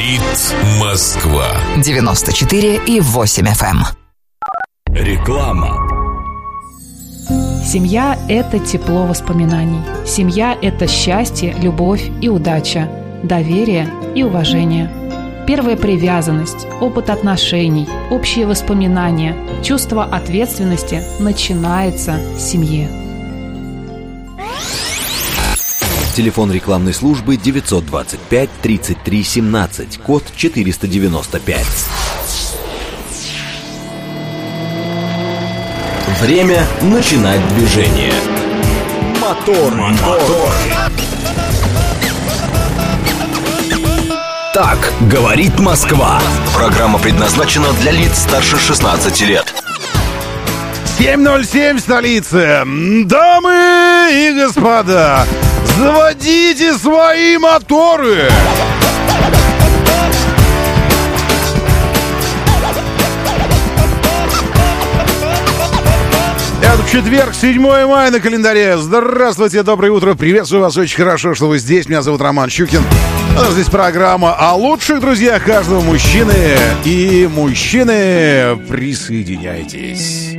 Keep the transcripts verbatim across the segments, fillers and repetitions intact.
Говорит Москва. девяносто четыре и восемь эф эм. Реклама. Семья – это тепло воспоминаний. Семья – это счастье, любовь и удача, доверие и уважение. Первая привязанность, опыт отношений, общие воспоминания, чувство ответственности начинается в семье. Телефон рекламной службы девятьсот двадцать пять тридцать три семнадцать, код четыреста девяносто пять. Время начинать движение. Мотор, мотор. Так говорит Москва. Программа предназначена для лиц старше шестнадцати лет. семь ноль семь, столица. Дамы и господа, заводите свои моторы. Это четверг, седьмое мая на календаре. Здравствуйте, доброе утро. Приветствую вас, очень хорошо, что вы здесь. Меня зовут Роман Щукин. У нас здесь программа о лучших друзьях каждого мужчины. И мужчины, присоединяйтесь.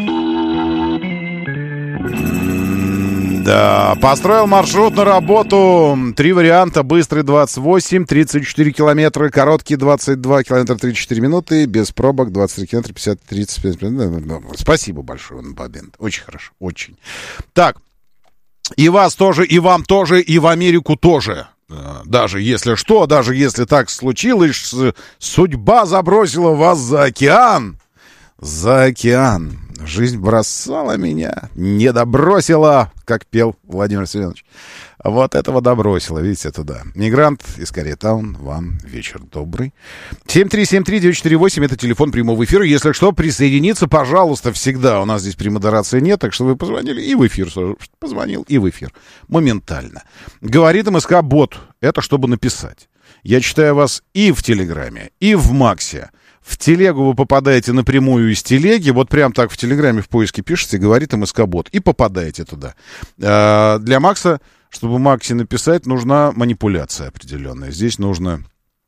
Да, построил маршрут на работу. Три варианта. Быстрый двадцать восемь, тридцать четыре километра. Короткий двадцать два километра тридцать четыре минуты. Без пробок двадцать три километра пятьдесят тридцать пять минут. Спасибо большое, Бабин. Очень хорошо, очень. Так, и вас тоже, и вам тоже, и в Америку тоже. Даже если что, даже если так случилось, судьба забросила вас за океан. За океан. Жизнь бросала меня, не добросила, как пел Владимир Семенович. Вот этого добросила, видите, туда. Мигрант из Корейтаун, вам вечер добрый. семь три семь три девять четыре восемь, это телефон прямого эфира. Если что, присоединиться, пожалуйста, всегда. У нас здесь прямодорации нет, так что вы позвонили и в эфир. Позвонил и в эфир. Моментально. Говорит МСК-бот. Это чтобы написать. Я читаю вас и в Телеграме, и в Максе. В телегу вы попадаете напрямую из телеги, вот прям так в Телеграме в поиске пишете, говорит МСК-бот, и попадаете туда. А для Макса, чтобы Максе написать, нужна манипуляция определенная. Здесь нужно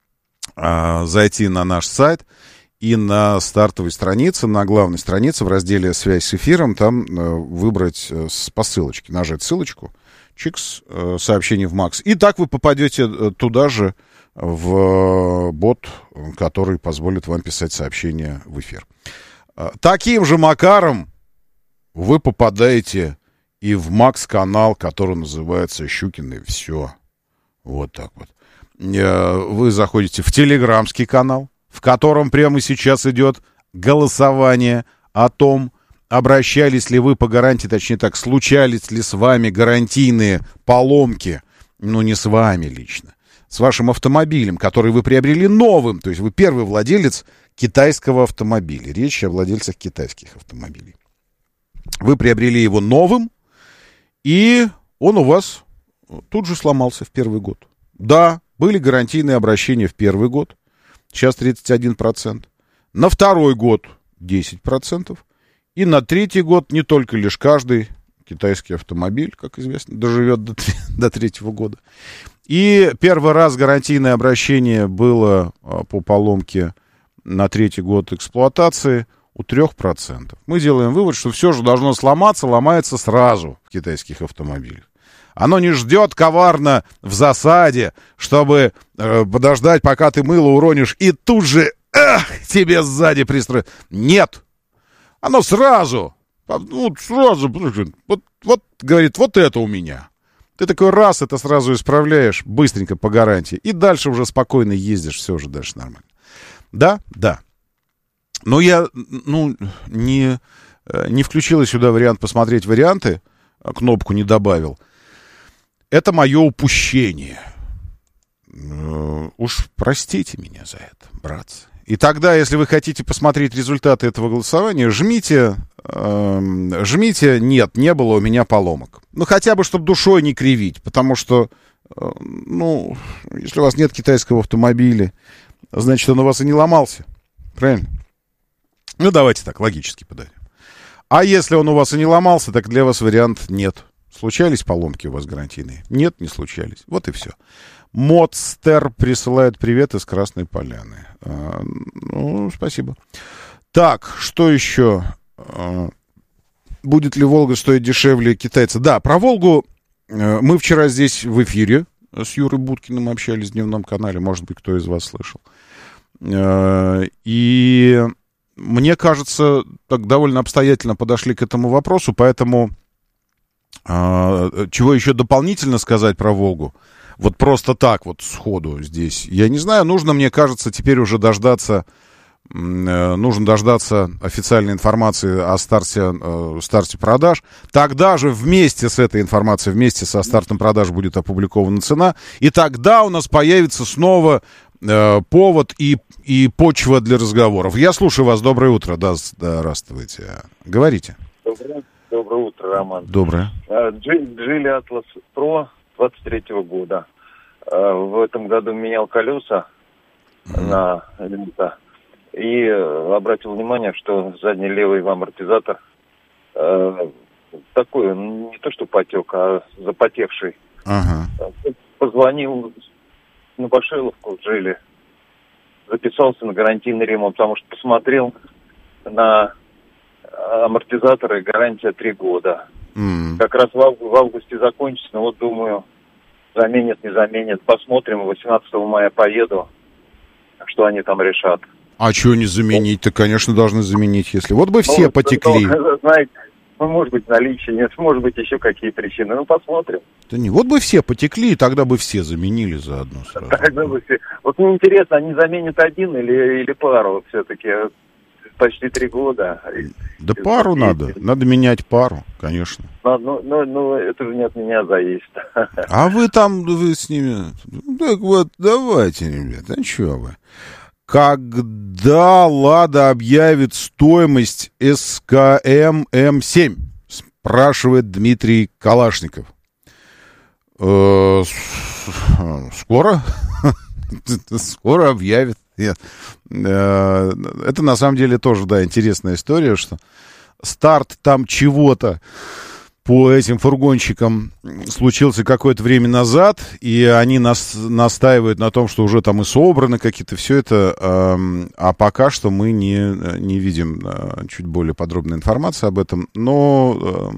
а, зайти на наш сайт и на стартовой странице, на главной странице в разделе «Связь с эфиром», там а, выбрать а, по ссылочке, нажать ссылочку, чикс, а, сообщение в Макс. И так вы попадете туда же, в бот, который позволит вам писать сообщения в эфир. Таким же макаром вы попадаете и в Макс-канал, который называется «Щукины все». Вот так вот. Вы заходите в телеграмский канал, в котором прямо сейчас идет голосование о том, обращались ли вы по гарантии, точнее так, случались ли с вами гарантийные поломки, ну не с вами лично, с вашим автомобилем, который вы приобрели новым. То есть вы первый владелец китайского автомобиля. Речь о владельцах китайских автомобилей. Вы приобрели его новым, и он у вас тут же сломался в первый год. Да, были гарантийные обращения в первый год. Сейчас тридцать один процент. На второй год десять процентов. И на третий год не только лишь каждый китайский автомобиль, как известно, доживет до, до третьего года. И первый раз гарантийное обращение было по поломке на третий год эксплуатации у трех процентов. Мы делаем вывод, что все же должно сломаться, ломается сразу в китайских автомобилях. Оно не ждет коварно в засаде, чтобы э, подождать, пока ты мыло уронишь, и тут же эх, тебе сзади пристроят. Нет! Оно сразу, ну, сразу, вот, вот, говорит, вот это у меня. Ты такой раз это сразу исправляешь, быстренько по гарантии, и дальше уже спокойно ездишь, все уже дальше нормально. Да, да. Но я, ну, не, не включил сюда вариант посмотреть варианты, кнопку не добавил. Это мое упущение. Уж простите меня за это, братцы. И тогда, если вы хотите посмотреть результаты этого голосования, жмите, э, жмите «Нет, не было у меня поломок». Ну, хотя бы, чтобы душой не кривить, потому что, э, ну, если у вас нет китайского автомобиля, значит, он у вас и не ломался. Правильно? Ну, давайте так, логически подойдем. А если он у вас и не ломался, так для вас вариант «Нет». Случались поломки у вас гарантийные? Нет, не случались. Вот и все. Моцтер присылает привет из Красной Поляны. А, ну, спасибо. Так, что еще? А, будет ли Волга стоить дешевле китайца? Да, про Волгу а, мы вчера здесь в эфире с Юрой Буткиным общались в дневном канале. Может быть, кто из вас слышал. А, и мне кажется, так довольно обстоятельно подошли к этому вопросу, поэтому а, чего еще дополнительно сказать про Волгу? Вот просто так вот сходу здесь. Я не знаю, нужно, мне кажется, теперь уже дождаться, нужно дождаться официальной информации о старте, старте продаж. Тогда же вместе с этой информацией, вместе со стартом продаж будет опубликована цена. И тогда у нас появится снова э, повод и, и почва для разговоров. Я слушаю вас. Доброе утро. Да, здравствуйте. Говорите. Доброе, доброе утро, Роман. Доброе. Джили Атлас Про двадцать третьего года. В этом году менял колеса mm-hmm. на лента. И обратил внимание, что задний левый амортизатор э, такой, не то что потек, а запотевший. Uh-huh. Позвонил на Башиловку, Джили, записался на гарантийный ремонт, потому что посмотрел на амортизаторы, гарантия три года. Mm. Как раз в, ав- в августе закончится, но вот думаю, заменят, не заменят. Посмотрим, восемнадцатого мая поеду, что они там решат. А что не заменить-то? Конечно, должны заменить, если... Вот бы все ну, потекли. Ну, знаете, ну, может быть, наличие, нет, может быть, еще какие причины. Ну, посмотрим. Да не, вот бы все потекли, и тогда бы все заменили заодно сразу. Тогда бы все. Вот мне интересно, они заменят один или, или пару вот все-таки? Почти три года. Да и, пару и, надо. И, надо менять пару, конечно. Ну, ну, ну, ну, это же не от меня зависит. А вы там, вы с ними... Так вот, давайте, ребята, а что вы? Когда Лада объявит стоимость эс ка эм эм семь? Спрашивает Дмитрий Калашников. Скоро? Скоро объявит. Это на самом деле тоже, да, интересная история, что старт там чего-то по этим фургончикам случился какое-то время назад, и они нас настаивают на том, что уже там и собраны какие-то, все это, э, а пока что мы не, не видим э, чуть более подробной информации об этом, но э,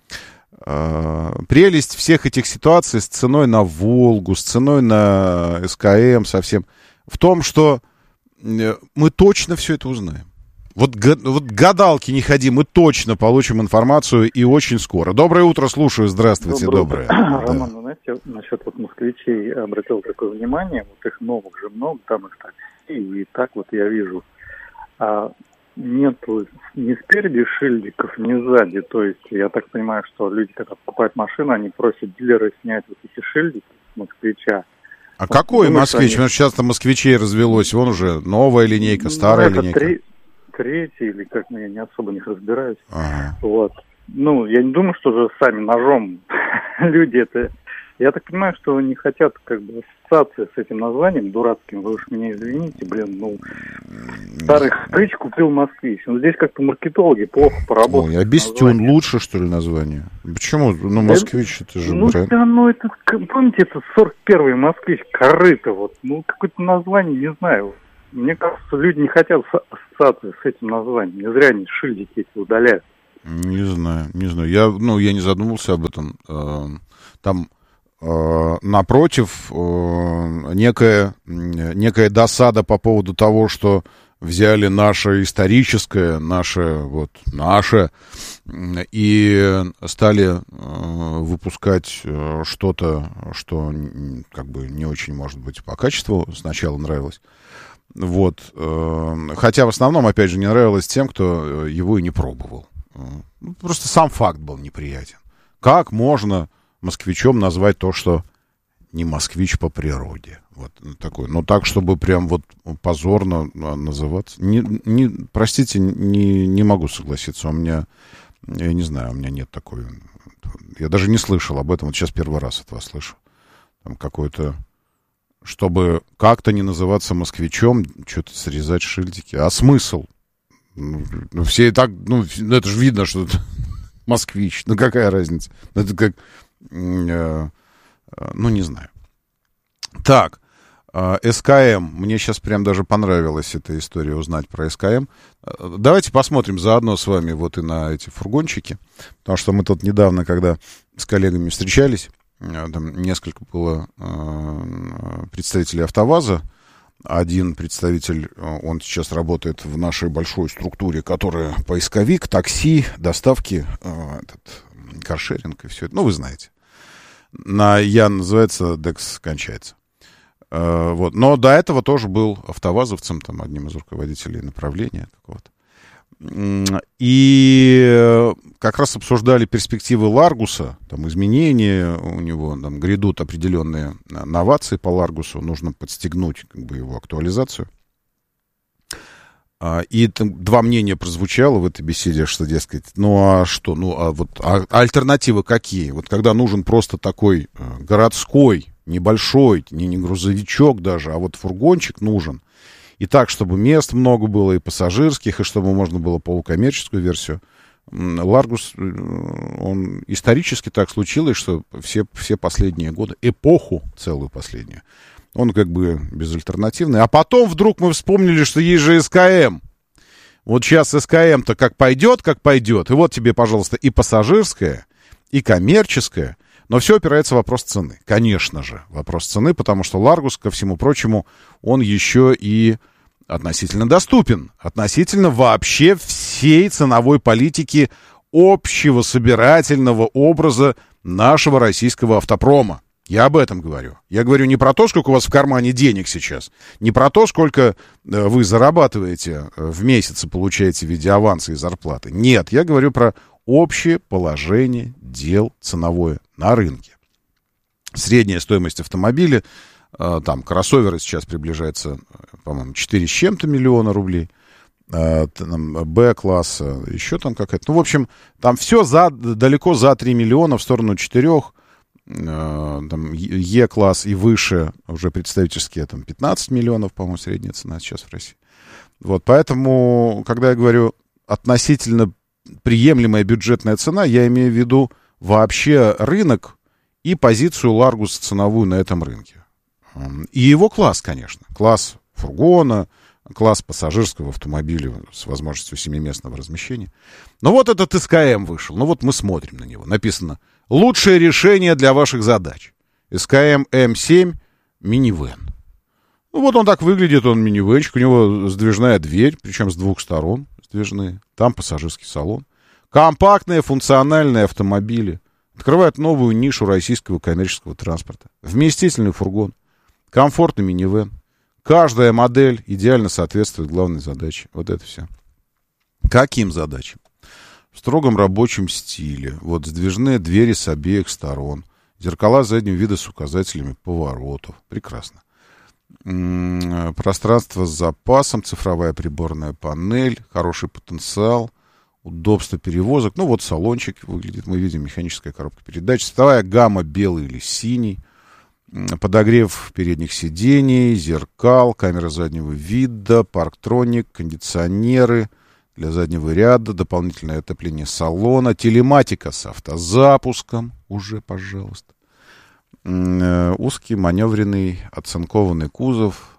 э, прелесть всех этих ситуаций с ценой на Волгу, с ценой на эс ка эм совсем в том, что мы точно все это узнаем. Вот, вот гадалки не ходи, мы точно получим информацию и очень скоро. Доброе утро, слушаю. Здравствуйте, доброе. доброе. Роман, да. Знаете, насчет вот москвичей обратил такое внимание, вот их новых же много, там их такси, и так вот я вижу. А нету ни спереди шильдиков, ни сзади. То есть я так понимаю, что люди, когда покупают машину, они просят дилера снять вот эти шильдики с москвича. А вот, какой думаю, москвич? Они... Сейчас-то москвичей развелось. Вон уже новая линейка, старая ну, линейка. Три... Третий, или как, ну, я не особо в них разбираюсь. Ага. Вот. Ну, я не думаю, что же сами ножом люди это... Я так понимаю, что не хотят как бы ассоциации с этим названием дурацким. Вы уж меня извините, блин, ну... Старый хрыч купил москвич. Ну, здесь как-то маркетологи плохо поработали. Ой, а Бестюн лучше, что ли, название? Почему? Ну, москвич, это же ну, бренд. Да, ну, это... Помните, это сорок первый москвич, корыто, вот. Ну, какое-то название, не знаю. Мне кажется, люди не хотят ассоциации с этим названием. Не зря они шильдики эти удаляют. Не знаю, не знаю. Я, ну, я не задумывался об этом. Там напротив некая, некая досада по поводу того, что взяли наше историческое, наше, вот, наше, и стали выпускать что-то, что как бы не очень, может быть, по качеству сначала нравилось. Вот. Хотя в основном, опять же, не нравилось тем, кто его и не пробовал. Просто сам факт был неприятен. Как можно москвичом назвать то, что не москвич по природе? Вот такой. Но так, чтобы прям вот позорно называться. Не, не, простите, не, не могу согласиться. У меня, я не знаю, у меня нет такой... Я даже не слышал об этом. Вот сейчас первый раз от вас слышу. Там какой-то... Чтобы как-то не называться москвичом, что-то срезать шильдики. А смысл? Ну, все и так, ну, это же видно, что это москвич. Ну, какая разница? Это как, э, э, ну, не знаю. Так, СКМ. Мне сейчас прям даже понравилась эта история узнать про СКМ. Давайте посмотрим заодно с вами вот и на эти фургончики. Потому что мы тут недавно, когда с коллегами встречались, там несколько было представителей АвтоВАЗа. Один представитель, он сейчас работает в нашей большой структуре, которая поисковик, такси, доставки, этот, каршеринг и все это. Ну, вы знаете. На Я называется, Декс кончается. Вот. Но до этого тоже был автовазовцем, там, одним из руководителей направления какого-то. И как раз обсуждали перспективы Ларгуса, там изменения у него, там грядут определенные новации по Ларгусу, нужно подстегнуть как бы его актуализацию. И там два мнения прозвучало в этой беседе, что, дескать, ну а что, ну а вот а альтернативы какие? Вот когда нужен просто такой городской, небольшой, не, не грузовичок даже, а вот фургончик нужен. И так, чтобы мест много было, и пассажирских, и чтобы можно было полукоммерческую версию. Ларгус, он исторически так случилось, что все, все последние годы, эпоху целую последнюю, он как бы безальтернативный. А потом вдруг мы вспомнили, что есть же СКМ. Вот сейчас СКМ-то как пойдет, как пойдет. И вот тебе, пожалуйста, и пассажирская, и коммерческая. Но все опирается в вопрос цены. Конечно же, вопрос цены, потому что Ларгус, ко всему прочему, он еще и относительно доступен. Относительно вообще всей ценовой политики общего собирательного образа нашего российского автопрома. Я об этом говорю. Я говорю не про то, сколько у вас в кармане денег сейчас, не про то, сколько вы зарабатываете в месяц и получаете в виде аванса и зарплаты. Нет, я говорю про общее положение дел ценовое на рынке. Средняя стоимость автомобиля, там, кроссоверы сейчас приближается, по-моему, четыре с чем-то миллиона рублей, Б-класса, еще там какая-то. Ну, в общем, там все за, далеко за три миллиона в сторону четырех, там, Е-класс и выше, уже представительские, там, пятнадцать миллионов, по-моему, средняя цена сейчас в России. Вот, поэтому, когда я говорю относительно приемлемая бюджетная цена, я имею в виду вообще рынок и позицию Ларгуса ценовую на этом рынке. И его класс, конечно. Класс фургона, класс пассажирского автомобиля с возможностью семиместного размещения. Но вот этот СКМ вышел. Ну вот мы смотрим на него. Написано «Лучшее решение для ваших задач». СКМ эм семь минивэн. Ну вот он так выглядит, он минивэнчик. У него сдвижная дверь, причем с двух сторон сдвижные. Там пассажирский салон. Компактные, функциональные автомобили. Открывают новую нишу российского коммерческого транспорта. Вместительный фургон. Комфортный минивэн. Каждая модель идеально соответствует главной задаче. Вот это все. Каким задачам? В строгом рабочем стиле. Вот сдвижные двери с обеих сторон. Зеркала заднего вида с указателями поворотов. Прекрасно. М-м, пространство с запасом, цифровая приборная панель, хороший потенциал, удобство перевозок. Ну вот салончик выглядит. Мы видим механическая коробка передач. Цветовая гамма белый или синий. Подогрев передних сидений, зеркал, камера заднего вида, парктроник, кондиционеры для заднего ряда, дополнительное отопление салона, телематика с автозапуском, уже, пожалуйста, узкий маневренный оцинкованный кузов,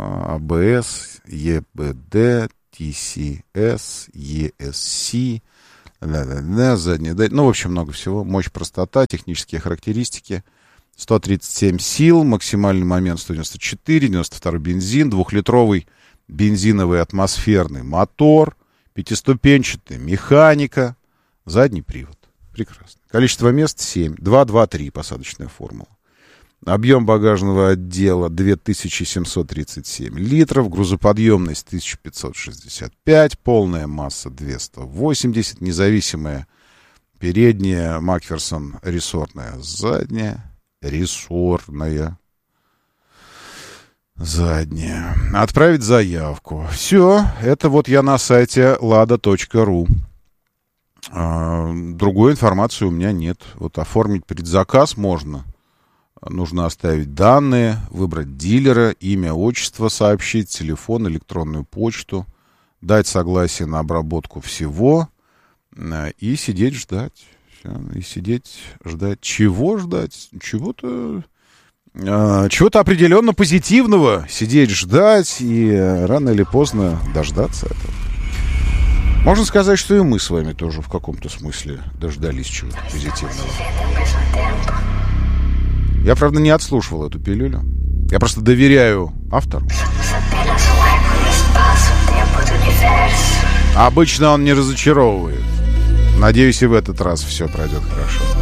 АБС, ЕБД, ТСС, ЕСС, задняя, ну, в общем, много всего, мощь, простота, технические характеристики. сто тридцать семь сил, максимальный момент сто девяносто четыре, девяносто второй бензин, двухлитровый бензиновый атмосферный мотор, пятиступенчатая механика, задний привод. Прекрасно. Количество мест семь, два, два, три посадочная формула. Объем багажного отдела две тысячи семьсот тридцать семь литров, грузоподъемность тысяча пятьсот шестьдесят пять, полная масса двести восемьдесят, независимая передняя, Макферсон рессорная задняя. Рессорная. Задняя. Отправить заявку. Все. Это вот я на сайте лада точка ру. А, другой информации у меня нет. Вот оформить предзаказ можно. Нужно оставить данные, выбрать дилера, имя, отчество сообщить, телефон, электронную почту, дать согласие на обработку всего и сидеть ждать. И сидеть, ждать. Чего ждать? Чего-то э, чего-то определенно позитивного сидеть, ждать и рано или поздно дождаться этого. Можно сказать, что и мы с вами тоже в каком-то смысле дождались чего-то позитивного. Я, правда, не отслушивал эту пилюлю. Я просто доверяю автору. Обычно он не разочаровывает. Надеюсь, и в этот раз все пройдет хорошо.